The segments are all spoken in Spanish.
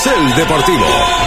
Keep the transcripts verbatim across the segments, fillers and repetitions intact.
Carrusel Deportivo.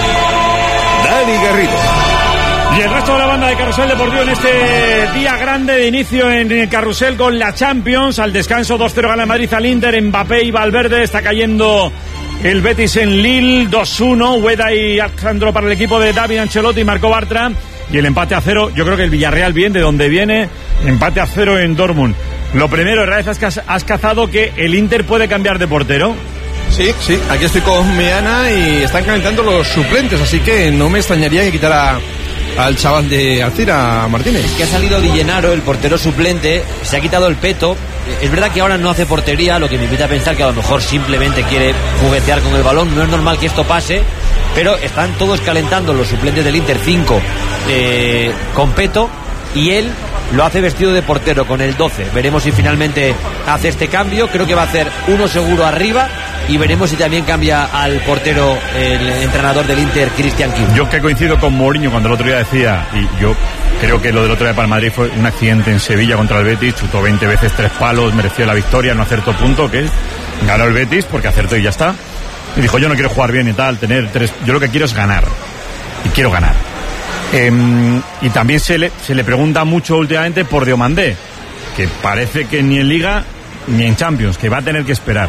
Dani Garrido. Y el resto de la banda de Carrusel Deportivo en este día grande de inicio en el Carrusel con la Champions. Al descanso dos cero gana el Madrid al Inter, Mbappé y Valverde. Está cayendo el Betis en Lille dos uno. Ueda y Alejandro para el equipo de David Ancelotti, Marco Bartra. Y el empate a cero, yo creo que el Villarreal bien de donde viene. Empate a cero en Dortmund. Lo primero, Hernández, has, has cazado que el Inter puede cambiar de portero. Sí, sí, aquí estoy con Meana y están calentando los suplentes, así que no me extrañaría que quitara al chaval de Alcira, Martínez. Es que ha salido Di Gennaro, el portero suplente, se ha quitado el peto. Es verdad que ahora no hace portería, lo que me invita a pensar que a lo mejor simplemente quiere juguetear con el balón. No es normal que esto pase, pero están todos calentando los suplentes del Inter, cinco eh, con peto, y él lo hace vestido de portero con el doce. Veremos si finalmente hace este cambio. Creo que va a hacer uno seguro arriba, y veremos si también cambia al portero el entrenador del Inter, Christian Kim. Yo que coincido con Mourinho cuando el otro día decía, y yo creo que lo del otro día para el Madrid fue un accidente en Sevilla contra el Betis, chutó veinte veces tres palos, mereció la victoria, no acertó punto, que es, ganó el Betis porque acertó y ya está. Y dijo, yo no quiero jugar bien y tal, tener tres, yo lo que quiero es ganar, y quiero ganar. Eh, y también se le, se le pregunta mucho últimamente por Diomandé, que parece que ni en Liga ni en Champions, que va a tener que esperar.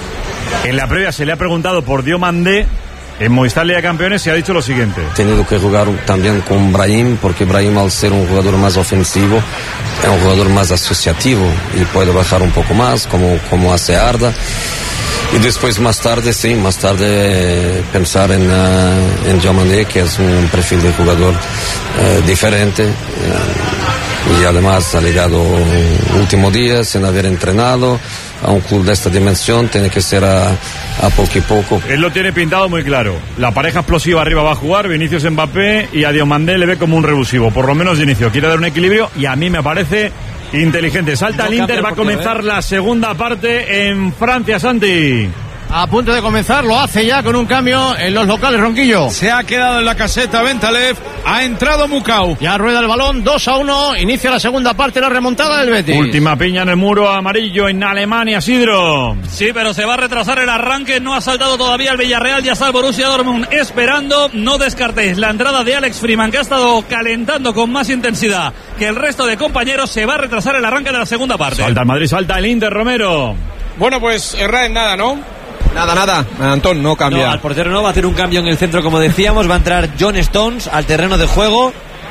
En la previa se le ha preguntado por Diomandé en Movistar Liga de Campeones y ha dicho lo siguiente: he tenido que jugar también con Brahim, porque Brahim, al ser un jugador más ofensivo, es un jugador más asociativo y puede bajar un poco más, como, como hace Arda. Y después más tarde, sí, más tarde pensar en, uh, en Diomandé, que es un perfil de jugador uh, diferente, uh, y además ha llegado último día sin haber entrenado a un club de esta dimensión, tiene que ser a, a poco y poco. Él lo tiene pintado muy claro. La pareja explosiva arriba va a jugar, Vinicius, Mbappé, y a Diomandé le ve como un revulsivo, por lo menos de inicio. Quiere dar un equilibrio y a mí me parece inteligente. Salta no el Inter, va a comenzar eh. la segunda parte en Francia, Santi. A punto de comenzar, lo hace ya con un cambio en los locales, Ronquillo. Se ha quedado en la caseta Bentaleb, ha entrado Mukau. Ya rueda el balón, dos a uno, inicia la segunda parte, la remontada del Betis. Última piña en el muro amarillo en Alemania, Sidro. Sí, pero se va a retrasar el arranque, no ha saltado todavía el Villarreal, ya está el Borussia Dortmund esperando. No descartéis la entrada de Alex Freeman, que ha estado calentando con más intensidad que el resto de compañeros. Se va a retrasar el arranque de la segunda parte. Salta el Madrid, salta el Inter, Romero. Bueno, pues errar en nada, ¿no? Nada, nada, Antón, no cambia. No, al portero no, va a hacer un cambio en el centro, como decíamos. Va a entrar John Stones al terreno de juego.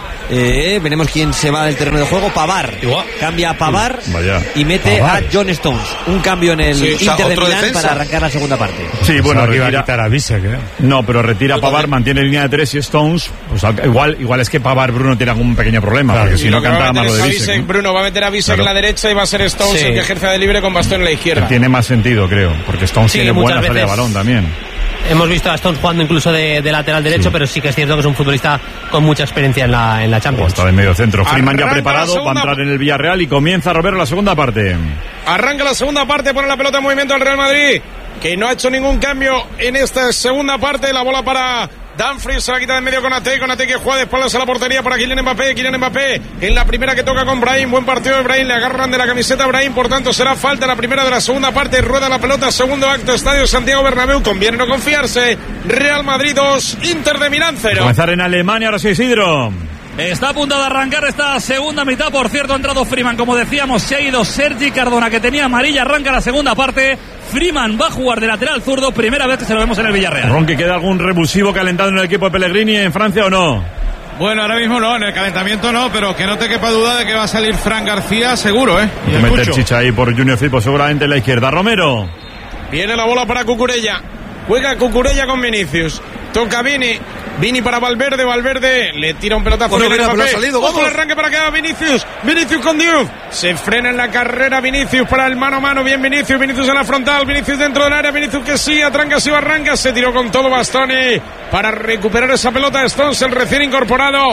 Eh, veremos quién se va del terreno de juego. Pavar. Igual. Cambia a Pavar Vaya. y mete Pavar. a John Stones. Un cambio en el sí, Inter o sea, de Milán defensa para arrancar la segunda parte. Sí, bueno, arriba retira, a quitar a Vise, creo. No, pero retira a Pavar, mantiene línea de tres y Stones. Pues igual, igual es que Pavar, Bruno tiene algún pequeño problema, claro, porque si no cantaba más lo de Vise. Bruno va a meter a Vise claro. en la derecha y va a ser Stones sí. el que ejerce de libre con bastón en la izquierda. Tiene más sentido, creo, porque Stones sí, tiene buena salida de balón también. Hemos visto a Stones jugando incluso de, de lateral derecho, sí. pero sí que es cierto que es un futbolista con mucha experiencia en la, en la Champions. Está de medio centro. Freeman ya preparado, va a entrar en el Villarreal y comienza Roberto la segunda parte. Arranca la segunda parte, pone la pelota en movimiento al Real Madrid, que no ha hecho ningún cambio en esta segunda parte. La bola para Dumfries, se la quita de en medio con Ate, con Ate que juega de espaldas a la portería para Kylian Mbappé. Kylian Mbappé en la primera que toca con Brahim, buen partido de Brahim, le agarran de la camiseta a Brahim, por tanto será falta la primera de la segunda parte. Rueda la pelota, segundo acto, Estadio Santiago Bernabéu, conviene no confiarse. Real Madrid dos, Inter de Milán cero. Comenzar en Alemania, ahora sí, Isidro. Está a punto de arrancar esta segunda mitad. Por cierto, ha entrado Freeman, como decíamos, se ha ido Sergi Cardona, que tenía amarilla. Arranca la segunda parte. Freeman va a jugar de lateral zurdo, primera vez que se lo vemos en el Villarreal. Ron, ¿que queda algún revulsivo calentado en el equipo de Pellegrini en Francia o no? Bueno, ahora mismo no, en el calentamiento no, pero que no te quepa duda de que va a salir Fran García, seguro, ¿eh? Y meter chicha ahí por Junior Firpo, seguramente en la izquierda. Romero. Viene la bola para Cucurella. Juega Cucurella con Vinicius. Toca Vini. Vini para Valverde. Valverde le tira un pelotazo. Bueno, mira, pero ha salido, vamos. Otro arranque para que haga Vinicius. Vinicius con Diouf. Se frena en la carrera Vinicius para el mano a mano. Bien Vinicius. Vinicius en la frontal. Vinicius dentro del área. Vinicius que sí, atranca, sí, arranca. Se tiró con todo Bastoni para recuperar esa pelota. Stones, el recién incorporado.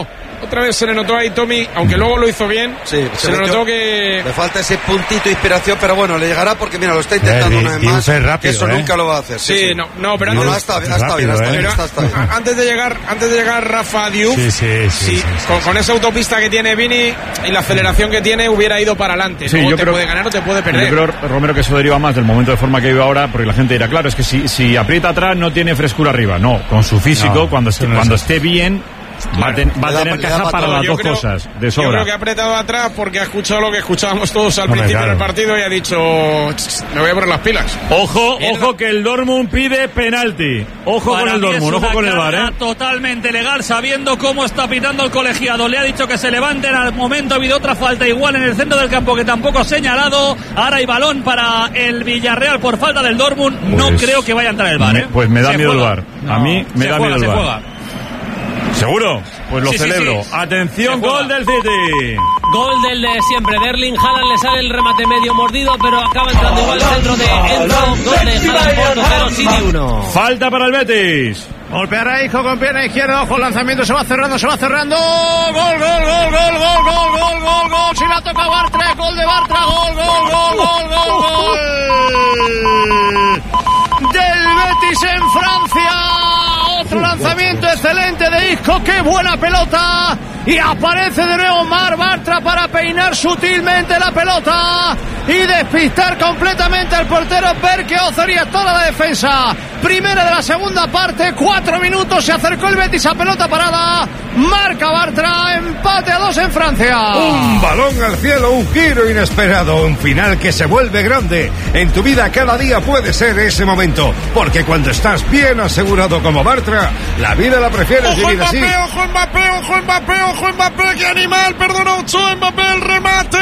Otra vez se le notó ahí Tommy, aunque luego lo hizo bien. Sí, se le notó que le falta ese puntito de inspiración, pero bueno, le llegará porque mira, lo está intentando eh, una vez más. Rápido, que eso eh. nunca lo va a hacer. Sí, sí, sí. no, no, pero no, antes, no, está, está, está bien, está bien, está, está bien. Antes de llegar, antes de llegar Rafa Diouf, sí, sí, sí, sí, sí, con, sí. con esa autopista que tiene Vini y la aceleración que tiene, hubiera ido para adelante. Sí, Luego yo te creo, puede ganar o te puede perder. Yo creo, Romero, que eso deriva más del momento de forma que vive ahora, porque la gente dirá, claro, es que si, si aprieta atrás no tiene frescura arriba. No, con su físico, No, cuando, esté, no cuando es esté bien, va a, ten, va a tener caja para las dos creo, cosas, de sobra. Yo creo que ha apretado atrás porque ha escuchado lo que escuchábamos todos al Hombre, principio claro. del partido y ha dicho, me voy a poner las pilas. Ojo, ojo que el Dortmund pide penalti. Ojo Para con el mí es Dortmund, ojo una con el V A R, carga ¿eh? Totalmente legal, sabiendo cómo está pitando el colegiado. Le ha dicho que se levanten. Al momento ha habido otra falta igual en el centro del campo que tampoco ha señalado. Ahora hay balón para el Villarreal por falta del Dortmund. Pues, no creo que vaya a entrar el V A R. ¿eh? Me, pues me da se miedo juega. el V A R. No, a mí me da juega, miedo el V A R. Juega. ¿Seguro? Pues lo Sí, sí, celebro. sí. Atención, Se juega. gol del City. Gol del de siempre. De Erling Haaland, le sale el remate medio mordido, pero acaba entrando igual el centro de Enzo. Gol de Haaland, Porto cero, City uno. Falta para el Betis. Golpeará Isco con pierna izquierda, ojo, lanzamiento, se va cerrando, se va cerrando. Gol, gol, gol, gol, gol, gol, gol, gol, gol. Si la toca Bartra, gol de Bartra, gol, gol, gol, gol, gol, gol. Del Betis en Francia. Otro lanzamiento excelente de Isco, qué buena pelota. Y aparece de nuevo Mar Bartra para peinar sutilmente la pelota y despistar completamente al portero Berke Ozoria, toda la defensa. Primera de la segunda parte, cuatro minutos, se acercó el Betis a pelota parada. Marca Bartra, empate a dos en Francia. Un balón al cielo, un giro inesperado, un final que se vuelve grande. En tu vida cada día puede ser ese momento, porque cuando estás bien asegurado como Bartra, la vida la prefieres Ojo vivir así. Mbappé, ojo Mbappé, ojo Mbappé, ojo Mbappé, qué animal, perdona Ochoa, Mbappé, el remate,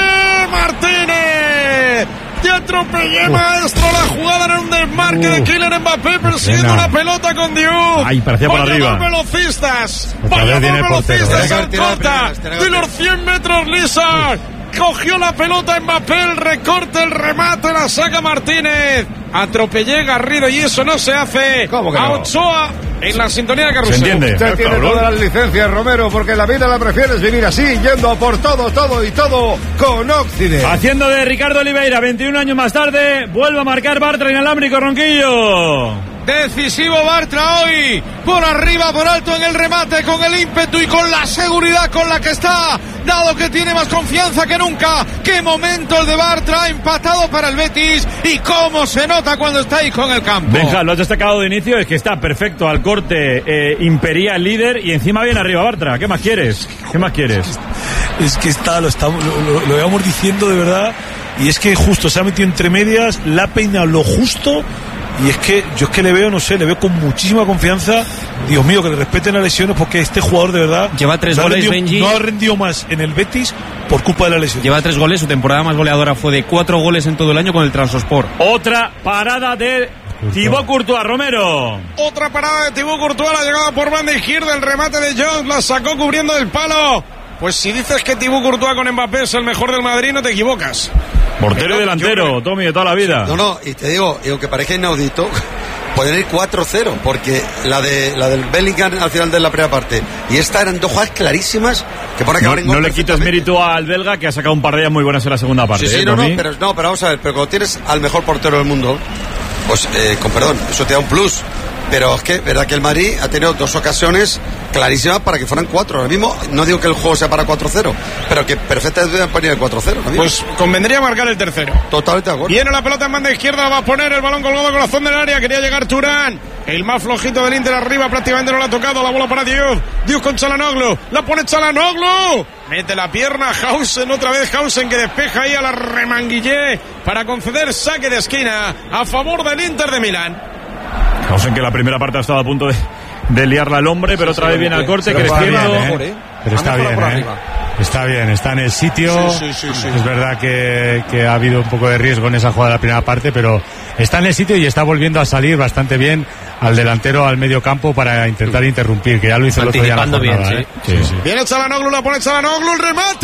Martínez. Te atropellé, uh. maestro, la jugada era un desmarque uh. de Kylian Mbappé persiguiendo una pelota con Diouf. Ay, parecía por arriba. velocistas, vaya dos velocistas al corta de los cien metros lisa. Cogió la pelota Mbappé, el recorte, el remate, la saca Martínez. Atropellé Garrido y eso no se hace. ¿Cómo que no? A Ochoa en la sintonía de Carrusel. ¿Se entiende? Usted tiene todas las licencias, Romero, porque la vida la prefieres vivir así, yendo por todo, todo y todo con Occident. Haciendo de Ricardo Oliveira, veintiún años más tarde, vuelve a marcar Bartra inalámbrico, Ronquillo. Decisivo Bartra hoy, por arriba, por alto en el remate, con el ímpetu y con la seguridad con la que está, dado que tiene más confianza que nunca. Qué momento el de Bartra, empatado para el Betis, y cómo se nota cuando está ahí con el campo. Benja, lo has destacado de inicio, es que está perfecto al corte, eh, imperial líder, y encima viene arriba Bartra. ¿Qué más quieres? ¿Qué más quieres? Es que está, lo estamos, lo, lo, lo íbamos diciendo de verdad, y es que justo se ha metido entre medias, la ha peinado lo justo. Y es que yo es que le veo, no sé, le veo con muchísima confianza. Dios mío, que le respeten las lesiones, porque este jugador de verdad lleva tres no goles, ha rendido, Benji. no ha rendido más en el Betis por culpa de la lesión. Lleva tres goles, su temporada más goleadora fue de cuatro goles en todo el año con el Trabzonspor. Otra parada de Thibaut Courtois, Romero. Otra parada de Thibaut Courtois, la llegada por banda izquierda, el remate de Jones, la sacó cubriendo el palo. Pues si dices que Thibaut Courtois con Mbappé es el mejor del Madrid, no te equivocas. Portero y delantero, Tommy, de toda la vida. No, no, y te digo, y aunque parezca inaudito, pueden ir cuatro cero, porque la de la del Bellingham al final de la primera parte y esta eran dos jugadas clarísimas que por acabar no, en gol. No le quites mérito al belga, que ha sacado un par de ellas muy buenas en la segunda parte. Sí, sí, ¿eh, no, no, Tommy? pero, no, pero vamos a ver, pero cuando tienes al mejor portero del mundo, pues, eh, con perdón, eso te da un plus. Pero es que, verdad que el Madrid ha tenido dos ocasiones clarísimas para que fueran cuatro. Ahora mismo, no digo que el juego sea para cuatro cero, pero que perfectamente deben poner el cuatro cero. Pues convendría marcar el tercero. Totalmente de acuerdo. Viene la pelota en banda izquierda, va a poner el balón colgado corazón del área. Quería llegar Turán, el más flojito del Inter arriba, prácticamente no lo ha tocado. La bola para Diouf. Diouf con Çalhanoğlu. La pone Çalhanoğlu. Mete la pierna Hausen, otra vez Hausen, que despeja ahí a la Remanguillé para conceder saque de esquina a favor del Inter de Milán. Hausen, que la primera parte ha estado a punto de, de liarla al hombre, pero otra vez viene al corte, creciendo. Bien, ¿eh? Pero está bien, ¿eh? Está bien, está en el sitio. Sí, sí, sí, sí. Es verdad que, que ha habido un poco de riesgo en esa jugada de la primera parte, pero está en el sitio y está volviendo a salir bastante bien al delantero, al medio campo, para intentar interrumpir, que ya lo hizo el otro día en la jornada, bien, ¿eh? Sí, sí. Viene Çalhanoğlu, la pone Çalhanoğlu, el remate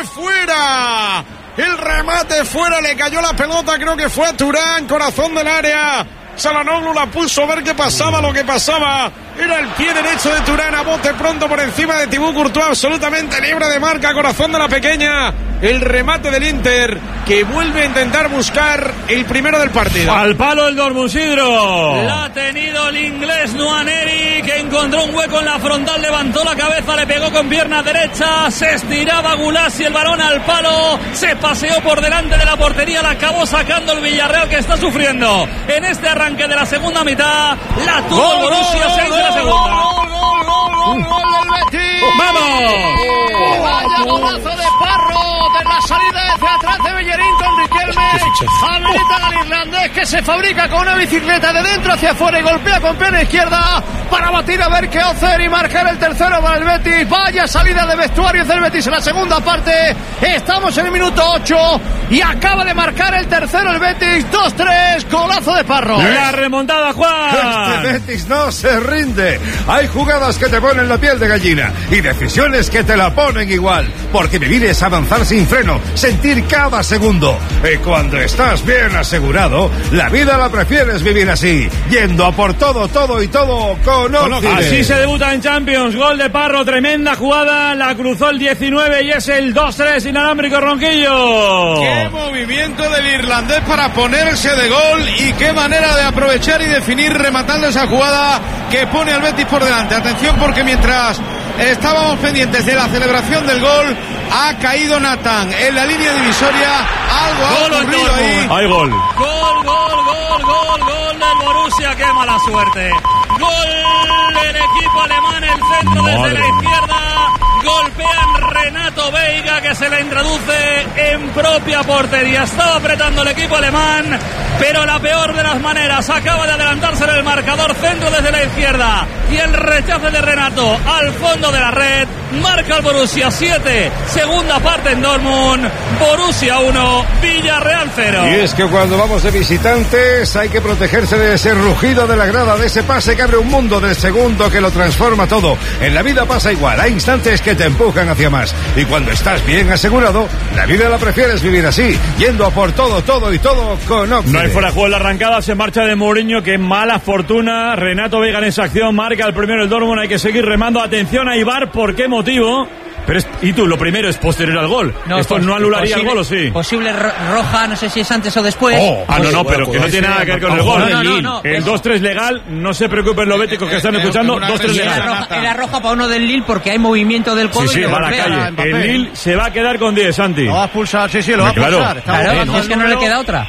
fuera. El remate fuera, le cayó la pelota, creo que fue a Turán, corazón del área. Çalhanoğlu la puso a ver qué pasaba, lo que pasaba era el pie derecho de Turán a bote pronto por encima de Thibaut Courtois, absolutamente libre de marca, corazón de la pequeña. El remate del Inter, que vuelve a intentar buscar el primero del partido. Al palo el Dortmund, Sidro. La ha tenido el inglés Nwaneri, que encontró un hueco en la frontal, levantó la cabeza, le pegó con pierna derecha, se estiraba Gulassi, el balón al palo, se paseó por delante de la portería, la acabó sacando el Villarreal, que está sufriendo en este arranque de la segunda mitad. La tuvo Gol, el Borussia, seis de la segunda. Gol, gol, gol, gol, gol del Betis. ¡Vamos! Y vaya golazo de Parro de la salida hacia atrás de Bellerín con Riquelme. Habilitan al irlandés, que se fabrica con una bicicleta de dentro hacia afuera y golpea con pierna izquierda para batir a ver qué hacer y marcar el tercero para el Betis. Vaya salida de vestuarios del Betis en la segunda parte. Estamos en el minuto ocho y acaba de marcar el tercero el Betis. dos tres, golazo de Parro. La remontada, Juan. Este Betis no se rinde. Hay jugadas que te ponen la piel de gallina y decisiones que te la ponen igual. Porque vivir es avanzar sin freno, sentir cada segundo. Y cuando estás bien asegurado, la vida la prefieres vivir así, yendo a por todo, todo y todo con Occident. Así se debuta en Champions. Gol de Parro, tremenda jugada. La cruzó el diecinueve y es el dos tres inalámbrico, Ronquillo. Qué movimiento del irlandés para ponerse de gol y qué manera de aprovechar y definir rematando esa jugada que pone al Betis por delante. Atención, porque mientras estábamos pendientes de la celebración del gol, ha caído Nathan en la línea divisoria. Algo ha ocurrido ahí. Hay gol. Gol, gol, gol, gol, gol del Borussia, qué mala suerte. Gol del equipo alemán, el centro desde Madre. la izquierda. Golpean Renato Veiga, que se la introduce en propia portería. Estaba apretando el equipo alemán, pero la peor de las maneras. Acaba de adelantarse en el marcador, centro desde la izquierda. Y el rechace de Renato al fondo de la red. Marca el Borussia siete. Segunda parte en Dortmund. Borussia uno, Villarreal cero. Y es que cuando vamos de visitantes hay que protegerse de ese rugido de la grada, de ese pase que abre un mundo, del segundo que lo transforma todo. En la vida pasa igual, hay instantes que te empujan hacia más. Y cuando estás bien asegurado, la vida la prefieres vivir así, yendo a por todo, todo y todo con Occident. No hay fuera de juego en la arrancada, se marcha de Mourinho, que mala fortuna. Renato Veiga en esa acción, marca el primero el Dortmund, hay que seguir remando. Atención a Ibar, ¿por qué motivo? Pero es, y tú, lo primero es posterior al gol. No, ¿Esto pos- no anularía posible, el gol o sí? Posible ro- roja, no sé si es antes o después. Oh, ah, no, no, pero que no tiene nada que ver con el gol. No, no, no, no. El dos tres legal, no se preocupen los béticos que están escuchando, dos tres Era legal. roja, era roja para uno del Lille porque hay movimiento del codo Sí, sí, y le va a la golpea. calle. El Lille se va a quedar con diez, Santi. Lo va a expulsar, sí, sí, lo va a Claro. expulsar. Está Claro, bien, ¿no? es que no le queda otra.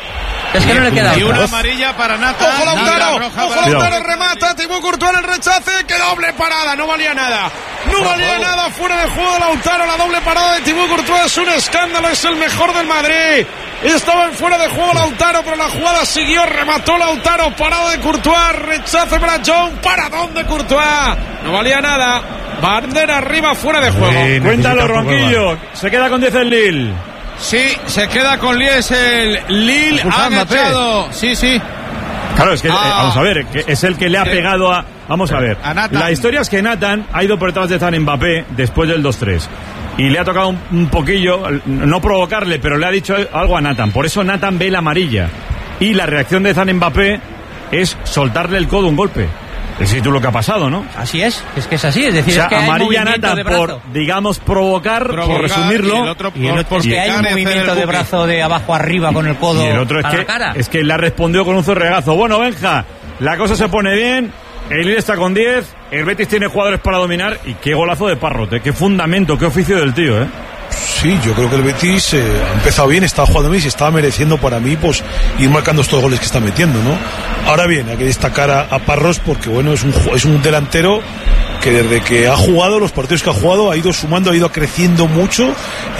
Es que no le queda Y una otra. amarilla para Nathan. Ojo Lautaro, Roja ojo para- Lautaro, remata, Thibaut Courtois en el rechace, que doble parada, no valía nada. No valía nada, fuera de juego de Lautaro, la doble parada de Thibaut Courtois es un escándalo, es el mejor del Madrid. Estaba en fuera de juego Lautaro, pero la jugada siguió, remató Lautaro, parado de Courtois, rechace para John, paradón de Courtois. No valía nada, bandera arriba, fuera de juego. Eh, Cuéntalo, Ronquillo. Se queda con diez el Lille. Sí, se queda con Lies el Lille, ha agachado. Sí, sí. Claro, es que, Ah. eh, vamos a ver, que es el que le ha Sí. pegado a... Vamos a ver, A Nathan. la historia es que Nathan ha ido por detrás de Zan Mbappé después del dos tres. Y le ha tocado un, un poquillo, no provocarle, pero le ha dicho algo a Nathan. Por eso Nathan ve la amarilla. Y la reacción de Zan Mbappé es soltarle el codo un golpe. Es decir, tú lo que ha pasado, ¿no? Así es, es que es así, es decir, O sea, es que hay amarilla movimiento Nathan de brazo. por, digamos, provocar, Provocar, por resumirlo. y el otro Y el por- otro por es que hay picar un y hacer movimiento el de buque. brazo de abajo arriba con el codo Y el otro es a que, la cara. es que le ha respondido con un zorregazo. Bueno, Benja, la cosa se pone bien. El Lille está con diez. El Betis tiene jugadores para dominar. Y qué golazo de Parrote. Qué fundamento, qué oficio del tío, ¿eh? Sí, yo creo que el Betis eh, ha empezado bien, estaba jugando bien y se estaba mereciendo para mí pues ir marcando estos goles que está metiendo, ¿no? Ahora bien, hay que destacar a, a Parros porque bueno, es un ju- es un delantero que desde que ha jugado, los partidos que ha jugado, ha ido sumando, ha ido creciendo mucho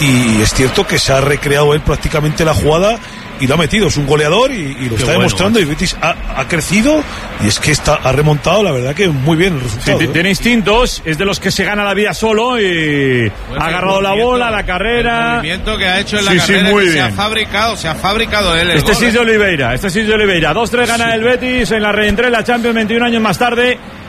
y es cierto que se ha recreado él prácticamente la jugada y lo ha metido, es un goleador y, y lo Qué está bueno, demostrando y el Betis ha, ha crecido y es que está, ha remontado, la verdad que muy bien el Sí, resultado. t- ¿eh? tiene instintos, es de los que se gana la vida solo y Bueno, ha el agarrado la movimiento- bola, la El carrera. movimiento que ha hecho en la Sí, sí, carrera muy que se ha bien. fabricado, se ha fabricado él el Este gol, sí es de ¿eh? Oliveira, este sí es de Oliveira. dos tres gana el Betis en la reentrée, la Champions veintiún años más tarde.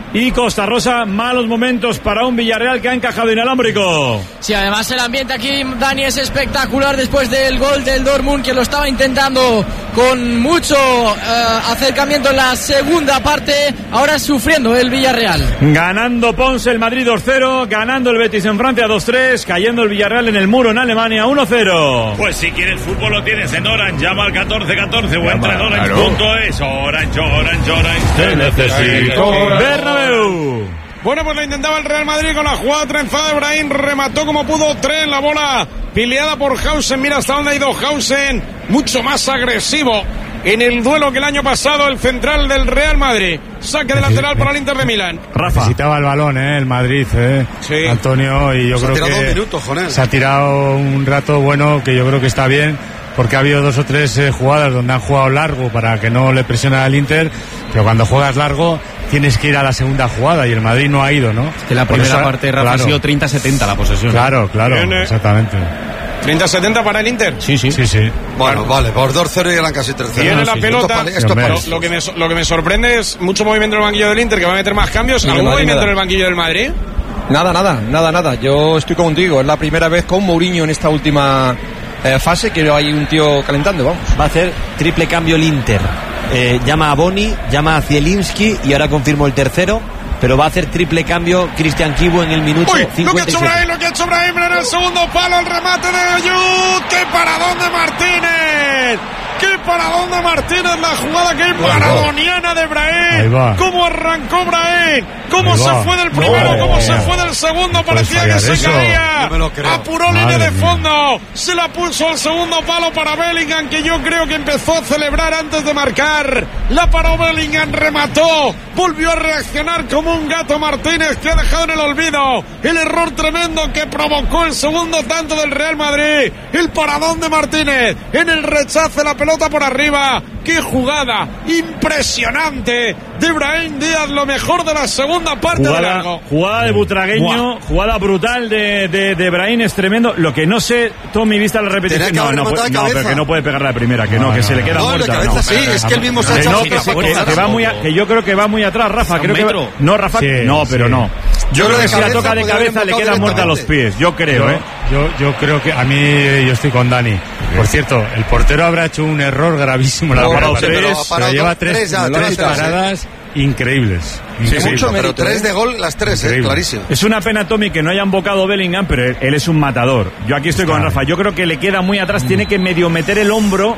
y Costa Rosa, malos momentos para un Villarreal que ha encajado inalámbrico. Sí, además el ambiente aquí, Dani, es espectacular después del gol del Dortmund, que lo estaba intentando con mucho eh, acercamiento en la segunda parte, ahora sufriendo el Villarreal. Ganando Ponce el Madrid dos cero, ganando el Betis en Francia dos tres, cayendo el Villarreal en el muro en Alemania uno cero. Pues si quieres fútbol lo tienes en Orange, llama al catorce catorce o entra en orange punto es. Orange, Orange, Orange, te necesito. Bernabéu. Bueno, pues lo intentaba el Real Madrid con la jugada trenzada de Brahim, remató como pudo, tren la bola pileada por Hausen, mira hasta dónde ha ido Hausen, mucho más agresivo en el duelo que el año pasado, el central del Real Madrid. Saque de lateral para el Inter de Milán. Rafa. Necesitaba el balón, ¿eh? El Madrid, ¿eh? Sí. Antonio, y yo se creo ha tirado que dos minutos, Jonel. se ha tirado un rato bueno, que yo creo que está bien, porque ha habido dos o tres eh, jugadas donde han jugado largo para que no le presione al Inter, pero cuando juegas largo tienes que ir a la segunda jugada y el Madrid no ha ido, ¿no? Que la primera eso, parte, Rafa, claro, ha sido treinta setenta la posesión. Claro, claro, Viene. exactamente. treinta setenta para el Inter. Sí, sí. Sí, sí. Bueno, vale, por dos cero y eran casi tres cero. Viene No, la sí, pelota. Esto, esto Lo, parece. lo, que me, lo que me sorprende es mucho movimiento en el banquillo del Inter, que va a meter más cambios. Y el ¿Algún Madrid movimiento nada. en el banquillo del Madrid? Nada, nada, nada, nada. Yo estoy contigo. Es la primera vez con Mourinho en esta última eh, fase que hay un tío calentando, vamos. Va a hacer triple cambio el Inter. Eh, llama a Boni, llama a Zielinski y ahora confirmo el tercero. Pero va a hacer triple cambio Cristian Kibu en el minuto Uy, lo que ha cincuenta y hecho siete. Brahim, lo que ha hecho Brahim en el segundo palo, el remate de Ayud. ¡Qué paradón de Martínez! ¡Qué paradón de Martínez! La jugada que es maradoniana de Ahí Brahim. va. ¿Cómo arrancó Brahim? ¿Cómo Ahí se va. fue del primero? No. ¿Cómo se fue del segundo? Parecía que fallar se eso. caía. No me lo creo. Apuró Madre línea de mía. fondo. Se la puso al segundo palo para Bellingham, que yo creo que empezó a celebrar antes de marcar. La paró Bellingham, remató. Volvió a reaccionar como un gato Martínez, que ha dejado en el olvido el error tremendo que provocó el segundo tanto del Real Madrid. El paradón de Martínez en el rechace, la pelota por arriba. ¡Qué jugada impresionante de Brahim Díaz! Lo mejor de la segunda parte de Jugada, largo. jugada de Butragueño, jugada brutal de, de, de Brahim, es tremendo. Lo que no sé, Tommy, vista la repetición. Tenía que No, haber no, rematado pues- de no, cabeza. pero que no puede pegar la primera, que no, No, que no, se le queda no, de muerta. cabeza no. sí, es que él mismo se ha Que echado no, otra que, se- fuerza. que- que va muy a- que yo creo que va muy atrás, Rafa. ¿Un Creo que metro? va- no, Rafa, Sí, no, pero sí. no. Yo creo que si la cabeza toca de podría haber cabeza le embocado queda muerta a los directamente. pies. Yo creo, yo, ¿eh? yo, yo creo que a mí yo estoy con Dani. Por cierto, el portero habrá hecho un error gravísimo. La No, ha parado sí, pero tres, ha pero parado lleva dos- tres, tres ya, tres tres ya, paradas increíbles. Sí, sí, Mucho pero mérito, tres de gol, las tres, eh, Increíble. clarísimo. Es una pena, Tommy, que no haya embocado Bellingham, pero él, él es un matador. Yo aquí estoy con Claro. Rafa. Yo creo que le queda muy atrás, tiene que medio meter el hombro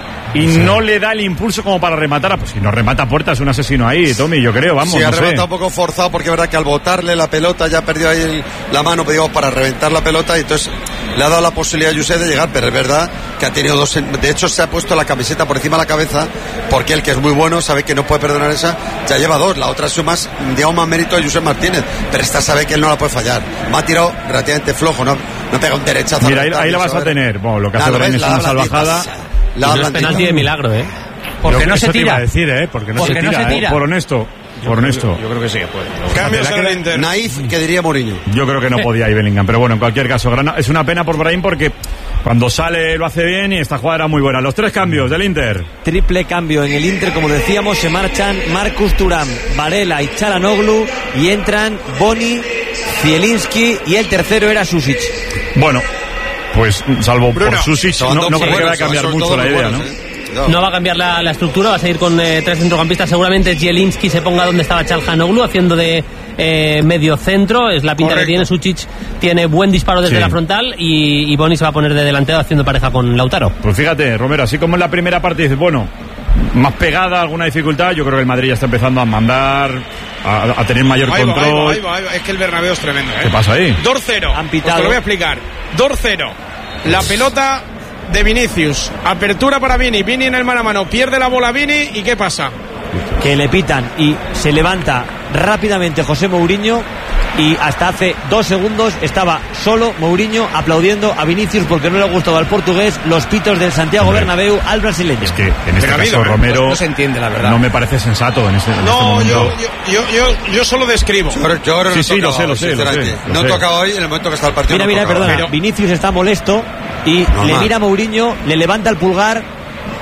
y Sí. no le da el impulso como para rematar. a- Pues si no remata puerta es un asesino ahí, Tommy, yo creo, vamos, Sí, ha no sé. rematado un poco forzado porque es verdad que al botarle la pelota ya perdió ahí el- la mano, digamos, para reventar la pelota y entonces le ha dado la posibilidad a José de llegar, pero es verdad que ha tenido dos... en- De hecho, se ha puesto la camiseta por encima de la cabeza porque él, que es muy bueno, sabe que no puede perdonar esa, ya lleva dos. La otra es más, digamos, más mérito de José Martínez, pero esta sabe que él no la puede fallar. Me ha tirado relativamente flojo, no, no pega un derechazo. Mira, ahí, reventar, ahí la y vas a saber- tener. Bueno, lo que Nah, hace lo Brahim ves, es la una blandita, salvajada. La Y no es blandita. penalti de milagro, ¿eh? Porque Yo- no se eso te iba tira. a decir, ¿eh? Porque no Porque se no tira, se ¿eh? tira. Por honesto, por honesto. Yo creo que sí que puede. Cambios Te en la el Inter. Naif, que diría Mourinho. Yo creo que no podía ir Bellingham, pero bueno, en cualquier caso, gran- es una pena por Brahim porque cuando sale lo hace bien y esta jugada era muy buena. Los tres cambios del Inter. Triple cambio en el Inter, como decíamos, se marchan Marcus Thuram, Varela y Çalhanoğlu y entran Boni, Zielinski y el tercero era Susic. Bueno, pues salvo Bruno, por Susic, Son no, dos no muy creo que buenos, vaya a cambiar son mucho todos la muy idea, buenos, ¿no? eh. Cuidado. No va a cambiar la, la estructura, va a seguir con eh, tres centrocampistas. Seguramente Zielinski se ponga donde estaba Çalhanoğlu, haciendo de eh, medio centro. Es la pinta Correcto. que tiene. Susic tiene buen disparo desde Sí. la frontal y, y Boni se va a poner de delantero haciendo pareja con Lautaro. Pues fíjate, Romero, así como en la primera parte dices, bueno, más pegada, alguna dificultad, yo creo que el Madrid ya está empezando a mandar, a, a tener mayor Ahí va, control. ahí va, ahí va, ahí va. Es que el Bernabéu es tremendo, ¿eh? ¿Qué pasa ahí? dos cero. Han Pues pitado. te lo voy a explicar. dos cero. La pelota de Vinicius. Apertura para Vini. Vini en el mano a mano. Pierde la bola Vini. ¿Y qué pasa? Que le pitan y se levanta rápidamente José Mourinho y hasta hace dos segundos estaba solo Mourinho aplaudiendo a Vinicius porque no le gustaba al portugués los pitos del Santiago Hombre, Bernabéu al brasileño. Es que en este Pero ha caso habido, ¿eh? Romero No se entiende, la verdad. no me parece sensato en este, en este No, momento. yo, yo, yo, yo, yo solo describo. Yo creo, yo creo que Sí, no sí, toca lo sé, hoy, lo sé, lo sé, sinceramente. lo No sé. toca hoy en el momento que está el partido. Mira, no mira, toca. perdona, Pero- Vinicius está molesto y Normal. le mira a Mourinho, le levanta el pulgar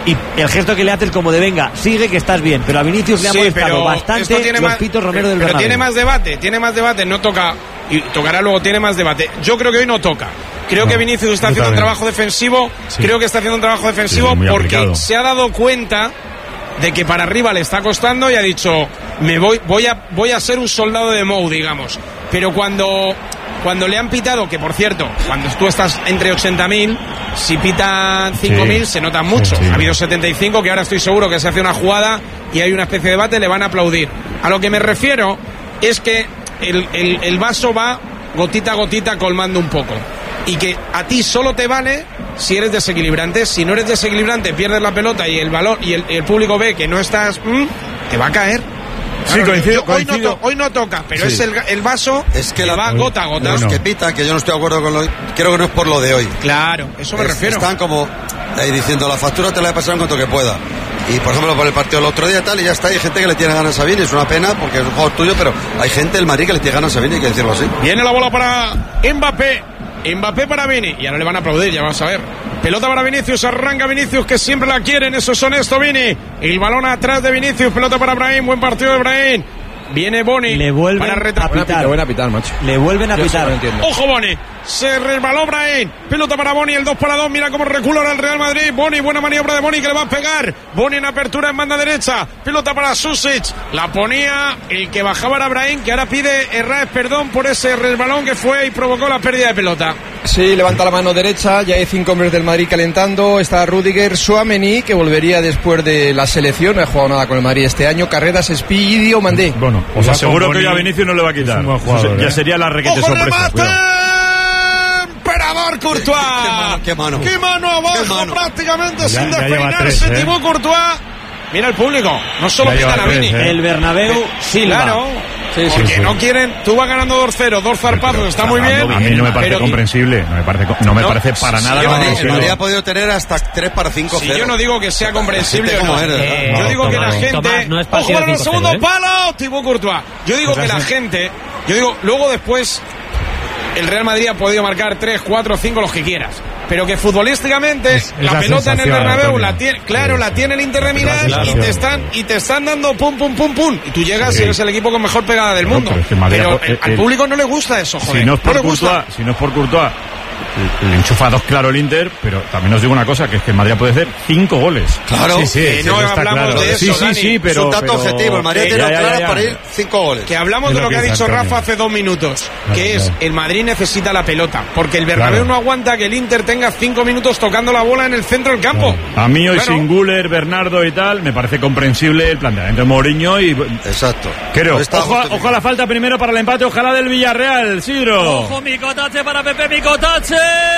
y el gesto que le hace es como de venga, sigue que estás bien, pero a Vinicius le ha Sí, molestado pero bastante esto tiene los más- pitos Romero del Pero Bernabéu. tiene más debate, tiene más debate, no toca, y tocará luego, tiene más debate. Yo creo que hoy no toca. Creo No, que Vinicius está yo haciendo un también. trabajo defensivo, Sí. creo que está haciendo un trabajo defensivo Sí, muy porque aplicado. se ha dado cuenta de que para arriba le está costando y ha dicho, me voy, voy a, voy a ser un soldado de Mou, digamos. Pero cuando, cuando le han pitado, que por cierto, cuando tú estás entre ochenta mil, si pitan cinco mil Sí. se notan mucho. Sí, sí. Ha habido setenta y cinco que ahora estoy seguro que se hace una jugada y hay una especie de debate, le van a aplaudir. A lo que me refiero es que el, el, el vaso va gotita a gotita colmando un poco. Y que a ti solo te vale si eres desequilibrante. Si no eres desequilibrante, pierdes la pelota y el balón y el, el público ve que no estás, mm, te va a caer. Sí, Claro, coincido, yo- hoy, no coincido. to- hoy no toca, pero Sí. es el, el vaso Es que que la- va gota a gota. Los que pitan, que yo no estoy de acuerdo con lo. Creo que no es por lo de hoy. Claro, eso me Es- refiero. Están como ahí diciendo la factura te la he pasado en cuanto que pueda. Y por ejemplo, por el partido del otro día y tal, y ya está. Hay gente que le tiene ganas a Vini, es una pena porque es un juego tuyo, pero hay gente del Madrid que le tiene ganas a Vini, hay que decirlo así. Viene la bola para Mbappé. Mbappé para Vini. Y ahora le van a aplaudir, ya vamos a ver. Pelota para Vinicius, arranca Vinicius, que siempre la quieren, eso es honesto, Vini. El balón atrás de Vinicius, pelota para Brahim, buen partido de Brahim. Viene Boni. Le vuelven para reta- a pitar. Buena pitar, macho. Le vuelven a Yo pitar. eso no entiendo. Ojo Boni, se resbaló Brahim, pelota para Boni, el dos para dos, mira cómo recula ahora el Real Madrid. Boni, buena maniobra de Boni que le va a pegar. Boni en apertura en banda derecha, pelota para Susic, la ponía el que bajaba era Brahim, que ahora pide Herrás perdón por ese resbalón que fue y provocó la pérdida de pelota. Sí, levanta la mano derecha, ya hay cinco hombres del Madrid calentando, está Rudiger, Tchouaméni, que volvería después de la selección, no ha jugado nada con el Madrid este año, Carreras, Espi y Diomandé. Bueno, os aseguro que hoy a Vinicius no le va a quitar. es un buen jugador, Eso ya ¿eh? sería la requete ¡Ojo el sorpresa. remate! Cuidado. Emperador Courtois. Qué mano, qué mano. ¡Qué mano abajo Qué mano. prácticamente Ya- sin ya lleva despeinarse tres, ¿eh? Thibaut Courtois. Mira el público, no solo Ya pitan lleva a Vini. tres, ¿eh? El Bernabéu Silva. Claro, Sí, sí, porque sí. no quieren, tú vas ganando dos cero, dos zarpazos, está muy bien. A mí no me parece pero- comprensible. No me parece, no me No, parece para sí, nada yo no El digo- comprensible. Madrid ha podido tener hasta tres para cinco Si cero. yo no digo que sea comprensible Gente o no. como eres, ¿verdad? Eh, yo No, digo que la Tomás, gente. Tomás, no es ¡Ojo partido en el cinco cero, segundo ¿eh? palo! Thibaut Courtois. Yo digo que la gente. Yo digo, luego después. El Real Madrid ha podido marcar tres, cuatro, cinco, los que quieras. Pero que futbolísticamente Es- es la la pelota en el sensación, Bernabéu Antonio. la tiene, claro, Sí, la sí. tiene el Inter de Milán Claro. y te están y te están dando pum pum pum pum y tú llegas Sí. y eres el equipo con mejor pegada del Claro, mundo. pero es que el Madrid Pero ha- eh, al el- público no le gusta eso, joder. Si no es por le gusta. Courtois, si no es por Courtois, le- le enchufa dos claro el Inter, pero también os digo una cosa, que es que el Madrid puede hacer cinco goles. Claro. Sí, sí, Que sí, no eso está hablamos claro. de Sí, eso, sí, Dani. sí, pero... es un dato pero- objetivo. El Madrid Eh, ha tenido ya, ya, clara ya. para ir cinco goles. Que hablamos Es de lo lo que que ha dice dicho Antonio. Rafa hace dos minutos, Claro, que es claro. el Madrid necesita la pelota, porque el Bernabéu Claro. no aguanta que el Inter tenga cinco minutos tocando la bola en el centro del campo. A mí hoy Claro. sin Guller, Bernardo y tal, me parece comprensible el planteamiento de Mourinho y Exacto. creo. Está Ojo, justificado. ojo a la falta primero para el empate, ojalá del Villarreal, Sidro. Ojo, Micotache para Pepe Micotache.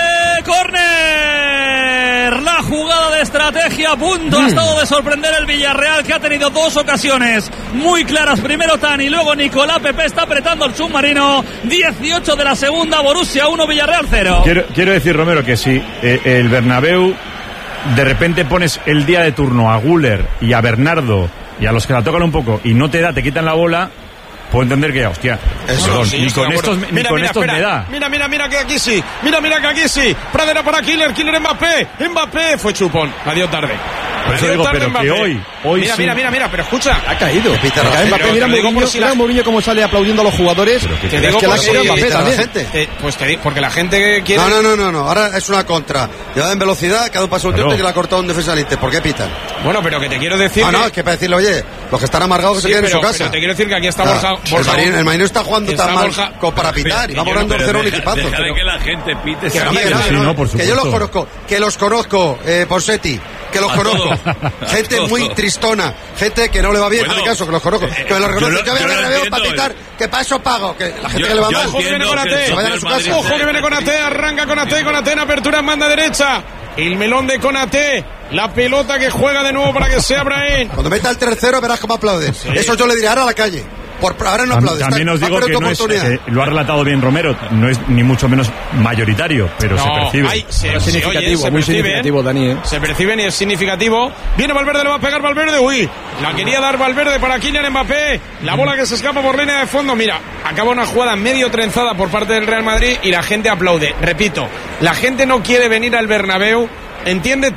Corner. La jugada de estrategia a punto ha estado de sorprender el Villarreal, que ha tenido dos ocasiones muy claras. Primero Tani, luego Nicolás. Pepe está apretando el submarino. dieciocho de la segunda, Borussia uno, Villarreal cero. Quiero, quiero decir, Romero, que si eh, el Bernabéu de repente pones el día de turno a Guller y a Bernardo y a los que la tocan un poco y no te da, te quitan la bola, puedo entender que, hostia, Eso, perdón, Sí, ni estoy con de acuerdo. estos, ni Mira, con mira, estos espera. me da. Mira, mira, mira que aquí sí. Mira, mira que aquí sí. Pradera para Killer, Killer Mbappé. Mbappé fue chupón. La dio tarde. Por La eso dio digo, tarde pero que Mbappé. hoy, hoy Mira, sí. mira, mira, mira, pero escucha. Ha caído. Que pita Ha la caído gente. Mbappé. Mira Te lo digo Mourinho, por si la- mira Mourinho cómo sale aplaudiendo a los jugadores. Pero que- Te Es digo que la por quiere si- Mbappé pita la también. gente. Eh, pues te digo, porque la gente que quiere. No, no, no, no, no. Ahora es una contra. Llevada en velocidad, cada un paso un Claro. tiempo y que la ha cortado un defensa del Inter. ¿Por qué pitan? Bueno, pero que te quiero decir. Ah, no, que- es que para decirle, oye, los que están amargados que Sí, se queden pero, en su casa. pero te quiero decir que aquí está Ah, Borja. el Borja- Madrid, el Madrid no está jugando está tan mal Borja- como para pitar. Y vamos ganando Pero cero un deja- equipazo. deja de Pero- que la gente pite. Que se no me quiere. grabe, sí, no, no, por que yo los supuesto. conozco, que los conozco, eh, Porsetti, que los A conozco. todos. Gente A muy todos. tristona, gente que no le va bien, Bueno, en caso, que los conozco. eh, que me los yo reconozco. lo- Yo voy yo a lo Bernabéu para entiendo, pitar, que para eso pago. Que la gente Yo- que le va yo mal. Ojo que viene entiendo con que el Ate. se vayan a su Madrid casa. Ojo que viene con Ate, arranca con Ate, con Ate en apertura en banda derecha. El melón de Konaté, la pelota que juega de nuevo para que sea Brahim. Cuando meta el tercero verás cómo aplauden. Eso yo le diré ahora a la calle. Por, ahora no Tam- aplaudes. También está- os va digo a perder que tu no es, oportunidad. que lo ha relatado bien Romero, no es ni mucho menos mayoritario, pero se No, percibe. hay- se, Pero se significativo, oye, se muy percibe, significativo, Dani, ¿eh? Se perciben y es significativo. Viene Valverde, le va a pegar Valverde. Uy, la quería dar Valverde para Kylian Mbappé. La bola que se escapa por línea de fondo. Mira, acaba una jugada medio trenzada por parte del Real Madrid y la gente aplaude. Repito, la gente no quiere venir al Bernabéu, entiende todo.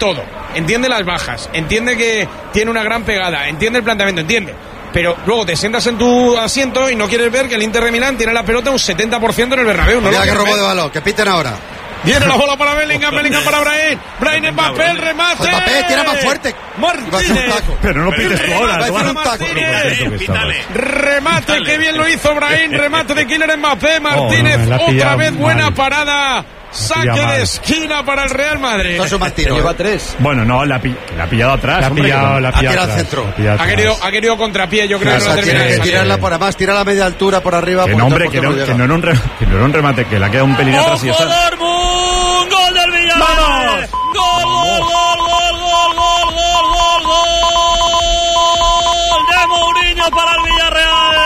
entiende las bajas, entiende que tiene una gran pegada, entiende el planteamiento, entiende. Pero luego te sientas en tu asiento y no quieres ver que el Inter de Milán tiene la pelota un setenta por ciento en el Bernabéu. No Mira lo que robo ver. de balón, que piten ahora. Viene la bola para Bellingham, Bellingham para Brahim, Brahim Mbappé, el remate. Mbappé tira más fuerte. Martínez. Pero no lo pites tú ahora. Va a hacer un taco. Remate, que bien lo hizo Brahim, remate de Kylian Mbappé, Martínez, Oh, no, me la ha otra pillado vez buena mal. parada. Saque pillado de mal. esquina para el Real Madrid. No son más tiros. Lleva tres. Bueno, no, la, pi- la ha pillado atrás. La ha hombre, pillado, que- la ha Ha pillado tirado al atrás, centro. la ha pillado Ha atrás. querido, ha querido contrapié, yo creo O que sea, no termina tiene de que salir. tirarla por más, tirar a media altura por arriba. Que por no, hombre, porque que no, llega. que no era un re- que no era un remate, que le ha quedado un pelín atrás y ya ¡Ojo, está. Dortmund! ¡Gol del Villarreal! ¡Vamos! ¡Gol, gol, gol, gol, gol, gol, gol, gol, gol! ¡De Mourinho para el Villarreal!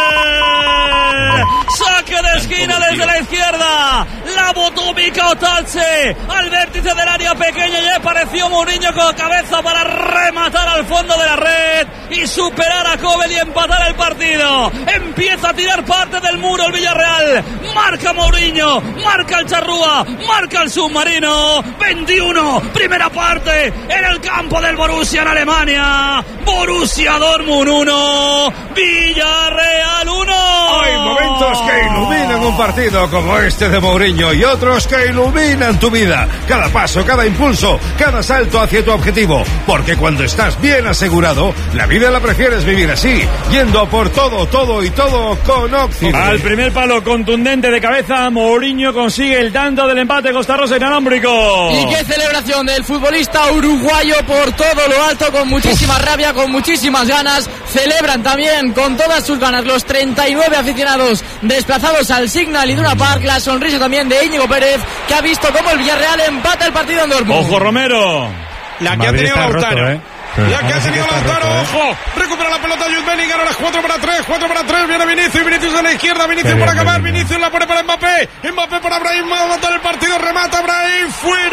¡Saque de esquina desde la izquierda! La botó Mika Otache al vértice del área pequeña y apareció Mourinho con cabeza para rematar al fondo de la red y superar a Kobel y empatar el partido. Empieza a tirar parte del muro el Villarreal. Marca Mourinho, marca el Charrúa, marca el submarino. veintiuno, primera parte en el campo del Borussia en Alemania. Borussia Dortmund uno, Villarreal uno. Hay momentos que iluminan un partido como este de Mourinho y otros que iluminan tu vida. Cada paso, cada impulso, cada salto hacia tu objetivo. Porque cuando estás bien asegurado, la vida la prefieres vivir así, yendo por todo, todo y todo con Occidente. Al primer palo contundente de cabeza, Mourinho consigue el tanto del empate Costa Rosa inalámbrico. Y qué celebración del futbolista uruguayo por todo lo alto, con muchísima rabia, con muchísimas ganas. Celebran también con todas sus ganas los treinta y nueve aficionados desplazados al Signal Iduna Park. La sonrisa también de Íñigo Pérez, que ha visto cómo el Villarreal empata el partido en Dortmund. Ojo Romero. La que Madrid ha tenido está Lautaro. roto, ¿eh? La que Ahora ha sí que tenido está Lautaro, roto, ¿eh? ojo. Recupera la pelota Jude Bellingham, ahora es cuatro para tres, cuatro para tres. Viene Vinicius, Vinicius a la izquierda, Vinicius Qué para bien, acabar, Bellingham. Vinicius la pone para Mbappé. Mbappé para Brahim, va a matar el partido, remata Brahim,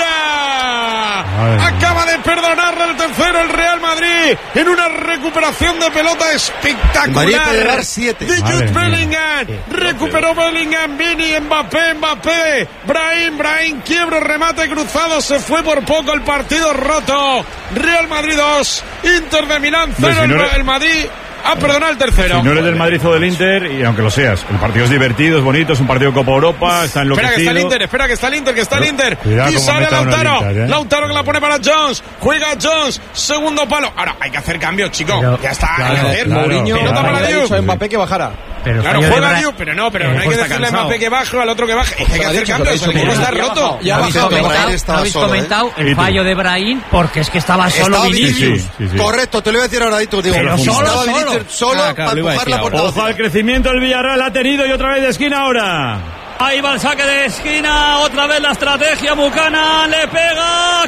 fuera. Madre Acaba de perdonarle el tercero el Real Madrid en una recuperación de pelota espectacular. Madrid puede llevar siete. De Madre Jude mía. Bellingham. Recuperó Bellingham, Vini, Mbappé, Mbappé. Brahim, Brahim, quiebro, remate cruzado, se fue por poco el partido roto. Real Madrid dos, Inter de Milán cero, Pues si no el, eres- el Madrid ha perdonado el tercero. Si no eres del Madrid o del Inter, y aunque lo seas, el partido es divertido, es bonito, es un partido de Copa Europa, está Espera que está el enloquecido. Inter, espera que está el Inter, que está el Inter. Cuidado Y cómo sale meta uno el Lautaro. Inter, ¿eh? Lautaro que la pone para Jones. Juega Jones, segundo palo. Ahora hay que hacer cambios, chicos. Pero- Ya está, hay que claro, hacer. claro, Mourinho Pelota claro. para le ha Diu. dicho a Mbappé que bajara. Pero Claro, fallo de juega Bra- Diu, pero no, pero Eh, no hay que pues decirle a cansado. Mbappé que baje o al otro que baje. Es que hay que lo ha hacer dicho, cambios, lo ha el dicho equipo está Mourinho. roto. Ya ¿No ha habéis bajado, comentado, Brahim ¿no estaba habéis solo, ¿eh? comentado ¿Y el tú? fallo de Brahim? Porque es que estaba solo Estaba Vinicius. Vinicius. Sí, sí, sí. Correcto, te lo iba a decir ahora, Dito. Digo, Pero solo, estaba solo. Vinicius solo Ah, claro, para lo iba a empujar decir la ahora. portada. Ojo al crecimiento del Villarreal, ha tenido y otra vez de esquina ahora. Ahí va el saque de esquina, otra vez la estrategia Buchanan, le pega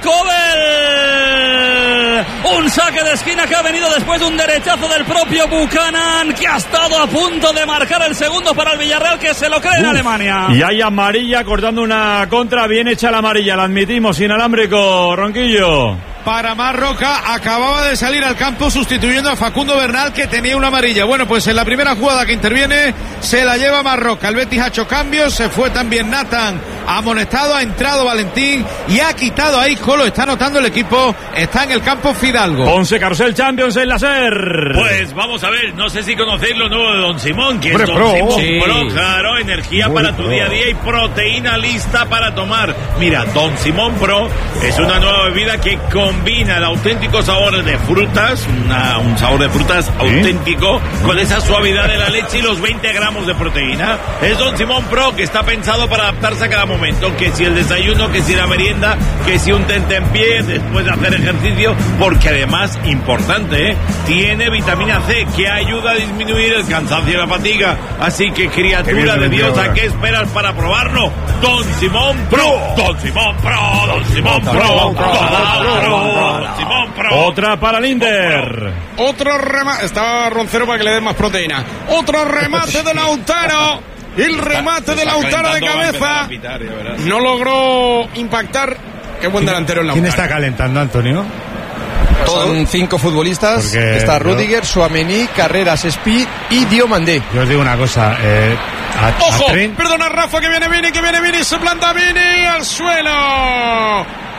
Kobel. Un saque de esquina que ha venido después de un derechazo del propio Buchanan, que ha estado a punto de marcar el segundo para el Villarreal, que se lo cree en Alemania. Y hay amarilla cortando una contra, bien hecha la amarilla, la admitimos, inalámbrico, Ronquillo. Para Marroca, acababa de salir al campo sustituyendo a Facundo Bernal, que tenía una amarilla. Bueno, pues en la primera jugada que interviene se la lleva Marroca. El Betis ha hecho cambios, se fue también Nathan amonestado, ha entrado Valentín y ha quitado a Isco, lo está notando el equipo, está en el campo Fidalgo. Ponce Carrusel Champions en la SER. Pues vamos a ver, no sé si conocéis lo nuevo de Don Simón, que Hombre, es Don pro. Simón Sí. Pro, claro, energía Muy para tu pro. día a día y proteína lista para tomar. Mira, Don Simón Pro es una nueva bebida que combina el auténtico sabor de frutas, una- un sabor de frutas auténtico, con esa suavidad de la leche y los veinte gramos de proteína. Es Don Simón Pro, que está pensado para adaptarse a cada momento, que si el desayuno, que si la merienda, que si un tentempié después de hacer ejercicio, porque además, importante, ¿eh? Tiene vitamina C, que ayuda a disminuir el cansancio y la fatiga. Así que, Qué criatura bien de se Dios, vendió ¿a ahora. qué esperas para probarlo? Don Simón Pro, Don Simón Pro, Don Simón Pro, Don Pro, Don Simón Pro. Otra para el Inter. Otro remate. Estaba Roncero para que le den más proteína. Otro remate de Lautaro. El remate de Lautaro de cabeza. No logró impactar. Qué buen delantero el ¿Quién Lautaro. está calentando, Antonio? Son cinco futbolistas. Porque Está yo- Rudiger, Suamení, Carreras, Speed y Diomandé. Yo os digo una cosa. Eh, a, a ¡Ojo! Trent- Perdona, Rafa, que viene Vini, que viene Vini. Se planta Vini al suelo.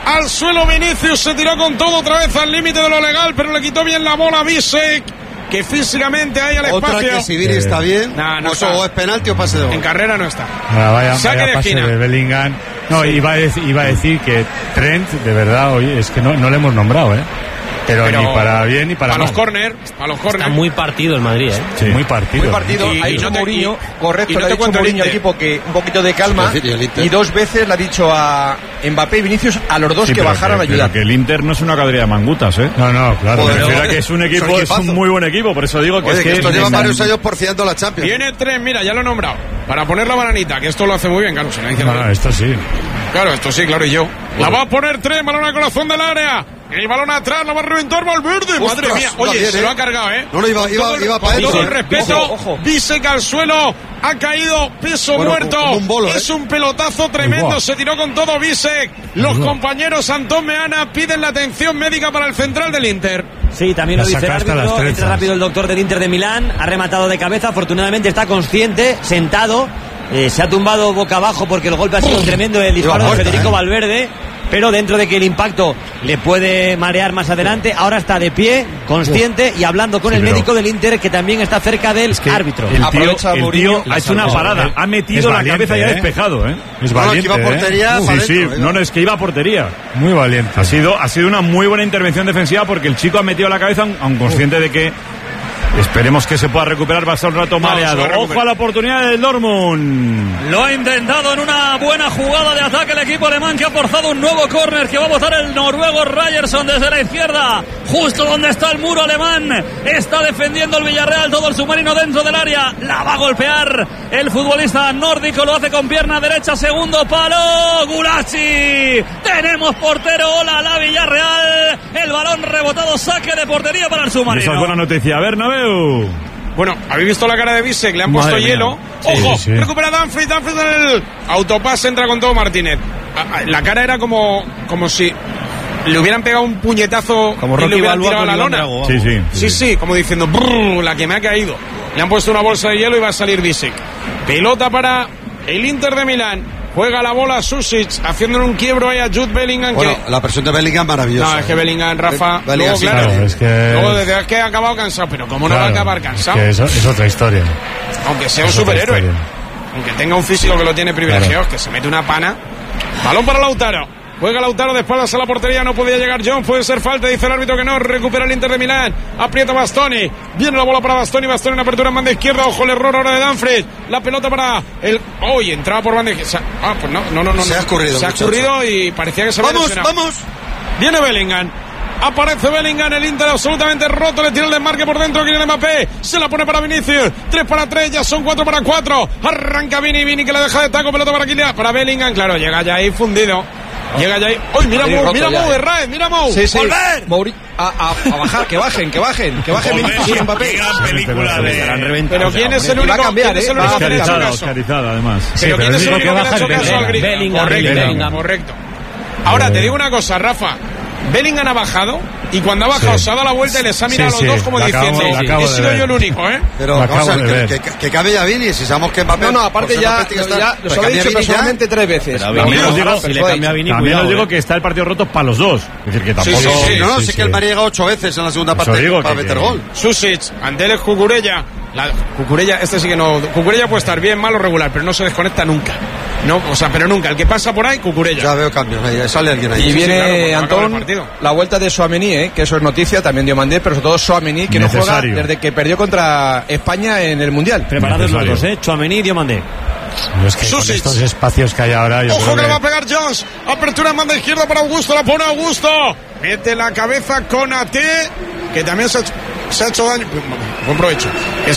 Al suelo Vinicius, se tiró con todo otra vez al límite de lo legal, pero le quitó bien la bola a Bisek, que físicamente hay al Otra espacio. que si Viri está bien, Nah, no o, está. o es penalti o pase de gol. En carrera no está. Ahora vaya, Saque vaya de pase esquina. de Bellingham. No, iba, a decir, iba a decir que Trent, de verdad, oye, es que no, no le hemos nombrado, ¿eh? Pero, Pero ni para bien ni para a mal. los córner, a los córner. Está muy partido el Madrid, ¿eh? Sí, muy partido. Muy partido, Y- ha y dicho no te- Mourinho, y- correcto, y no le ha te dicho cuento el Mourinho al Inter. equipo que un poquito de calma, Sí, sí, el Inter. y dos veces le ha dicho a Mbappé y Vinicius, a los dos Sí, que pero bajaran a pero ayudar. que el Inter no es una cuadrilla de mangutas, ¿eh? No, no, claro. Me Joder, refiero a joder. que es un Es un equipo, es un equipazo. muy buen equipo, por eso digo que Oye, es que que estos llevan me- varios años porfiando la Champions. Viene tres, mira, ya lo he nombrado. Para poner la bananita, que esto lo hace muy bien, claro. Se la dice No, no, esto sí. Claro, esto sí, claro, y yo. La va a poner tres, balón al corazón del área. El balón atrás, la va a reventar Valverde. Ostras, Madre mía. va Oye, bien, se ¿eh? lo ha cargado, ¿eh? No, no, iba, iba, Todo el- iba con para todo el adentro. respeto, Ojo, ojo. Bisek al suelo, ha caído peso Bueno, muerto. como un bolo, ¿eh? Es un pelotazo tremendo, Igual. se tiró con todo Bisek. Los Igual. compañeros Antón Meana piden la atención médica para el central del Inter. Sí, también La lo dice el sacaste a las árbitro. trenzas. Entra rápido el doctor del Inter de Milán. Ha rematado de cabeza. Afortunadamente está consciente, sentado. Eh, se ha tumbado boca abajo porque el golpe ha sido tremendo. El disparo Iba de muerta, Federico ¿eh? Valverde. Pero dentro de que el impacto le puede marear más adelante, ahora está de pie, consciente y hablando con Sí, el pero- médico del Inter, que también está cerca del árbitro. El tío, Aprovecha el Mourinho, tío ha hecho una salvado. parada, Es- ha metido es la valiente, cabeza ya ¿eh? despejado, ¿eh? Es No, no, valiente, que iba a portería, ¿eh? para Sí, sí, adentro, no, no, es que iba a portería. Muy valiente. Ha sido, ha sido una muy buena intervención defensiva porque el chico ha metido la cabeza, aun aun consciente de que esperemos que se pueda recuperar, va a ser un rato No, se mareado. va a recuperar. Ojo a la oportunidad del Dortmund. Lo ha intentado en una buena jugada de ataque el equipo alemán, que ha forzado un nuevo córner que va a botar el noruego Ryerson desde la izquierda, justo donde está el muro alemán. Está defendiendo el Villarreal, todo el submarino dentro del área. La va a golpear el futbolista nórdico, lo hace con pierna derecha, segundo palo. Gulacsi. Tenemos portero, hola la Villarreal. El balón rebotado, saque de portería para el Y esa es submarino. buena noticia. Bernabéu. Bueno, habéis visto la cara de Bisek, le han Madre puesto mía. hielo. Sí, Ojo, sí. recupera Danfries, Danfries en el autopase, entra con todo Martínez. A- a- La cara era como, como si le hubieran pegado un puñetazo Como y le Rocky hubieran Balboa tirado a con la Iván lona. Drago, Sí, sí. Sí, sí, como diciendo, "Brrr, la que me ha caído". Le han puesto una bolsa de hielo y va a salir Bisek. Pelota para el Inter de Milán. Juega la bola Susic, haciéndole un quiebro ahí a Jude Bellingham. Bueno, que... la presión de Bellingham maravillosa. No, es que Bellingham, Rafa, Be- Bellingham luego, sí, claro, claro, es que- luego desde que ha acabado cansado, pero ¿cómo no va a Claro, acabar es cansado? que eso es otra historia. Aunque sea un Es otra superhéroe, historia. aunque tenga un físico que lo tiene privilegiado, que se mete una pana. Balón para Lautaro. Juega Lautaro de espaldas a la portería, no podía llegar John, puede ser falta, dice el árbitro que no, recupera el Inter de Milán, aprieta Bastoni, viene la bola para Bastoni, Bastoni en apertura en banda izquierda, ojo el error ahora de Danfries, la pelota para el... ¡Uy! entraba por banda izquierda. Ah, pues no, no, no, no. Se no. ha escurrido, Se ha muchacho. escurrido y parecía que se había ¡Vamos, lesionado. vamos! Viene Bellingham. Aparece Bellingham, el Inter absolutamente roto, le tira el desmarque por dentro, Kylian Mbappé, se la pone para Vinicius, tres para tres, ya son cuatro para cuatro, arranca Vini, Vini que le deja de taco, pelota para Kylian, para Bellingham, claro, llega ya ahí fundido, llega ya ahí, ¡uy, mira Ahí Mou, roto mira ya, Mou eh. de Raed, mira Mou! Sí, sí. ¡Volver! Mouri- a, a- a bajar, que bajen, que bajen, que bajen Joder, Vinicius y Mbappé. qué gran película de... Pero ¿quién es el Y va a único, cambiar, ¿quién es eh, el va a único que le ha hecho Oscarizada, caso? oscarizada, además. Pero Sí, ¿quién pero es el digo único que que le ha baja hecho el caso al Bellingham. grito? Bellingham, Correcto, Bellingham. correcto. Ahora, te digo una cosa, Rafa. Bellingham ha bajado y cuando ha bajado Sí. se ha dado la vuelta y les ha mirado Sí, a sí, los dos como lo acabo- diciendo, lo acabo he de sido ver. yo el único, ¿eh? Pero Lo vamos a acabo ver, de que, ver. que, que cambie ya Vini, si sabemos que Mbappé... No, no, aparte pues ya, Mbappé tiene que ya estar- los pues habéis cambia dicho Vini ya. personalmente tres veces. Pero La También única os digo- vez, si le pero cambia a Vini, También cuidado, os digo eh. que está el partido roto para los dos. Es decir, que tampoco... sí, sí. No, no, Sí, sí, sí. que el Madrid llega ocho veces en la segunda Eso parte digo para que- meter gol. Susic, ante él es Cucurella. La, Cucurella, este sí que no. Cucurella puede estar bien, mal o regular, pero no se desconecta nunca. No, o sea, pero nunca. El que pasa por ahí, Cucurella. Ya veo cambios, ahí sale alguien ahí. Y Sí, sí, viene claro, cuando acabe el Antón partido. la vuelta de Suamení, ¿eh? Que eso es noticia, también dio Mandé, pero sobre todo Suamení, que no Necesario. juega desde que perdió contra España en el Mundial. Preparados los Necesario. dos, ¿eh? Chouameni y Diomandé. Yo es que con Susic. estos espacios que hay ahora, yo Ojo creo que le va a que... pegar Jones. Apertura en banda izquierda para Augusto. La pone Augusto. Mete la cabeza con A T, que también se ha hecho, se ha hecho daño. Buen provecho.